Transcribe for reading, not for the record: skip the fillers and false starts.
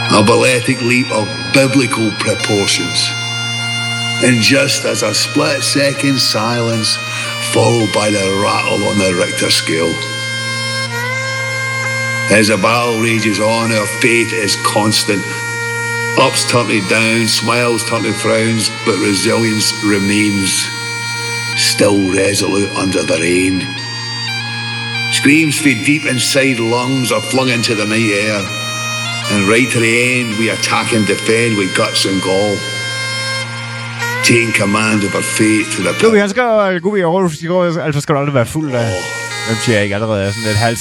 A balletic leap of biblical proportions. And just as a split-second silence followed by the rattle on the Richter scale. As the battle rages on, our faith is constant. Ups turn to downs, smiles turn to frowns, but resilience remains, still resolute under the rain. Screams from deep inside lungs are flung into the night air, and right to the end we attack and defend with guts and gall. Taking command of our fate to the Gubi, han skal i Aarhus i går, altså skal du aldrig være fuld af. Hvem siger jeg ikke allerede er sådan lidt halvt